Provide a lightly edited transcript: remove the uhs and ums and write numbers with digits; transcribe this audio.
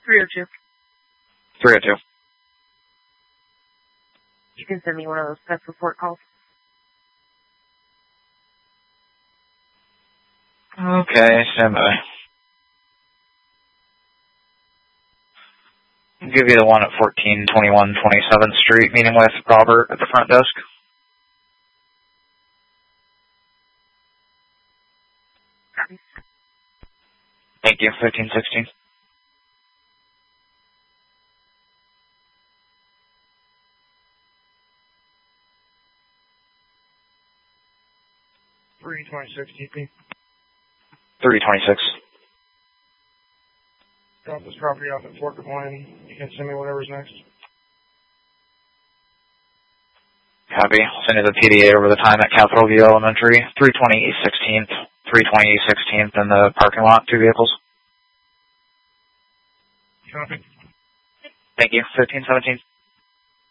302. 302. You can send me one of those pest report calls. Okay, stand by. I'll give you the one at 1421 27th Street, meeting with Robert at the front desk. Thank you, 1516. $326 TP. 326. Drop this property off at Fort Des You can send me whatever's next. Copy. I'll send you the PDA over the time at Capitol View Elementary, 320 East 16th, 320 East 16th in the parking lot, 2 vehicles. Copy. Thank you, 1517.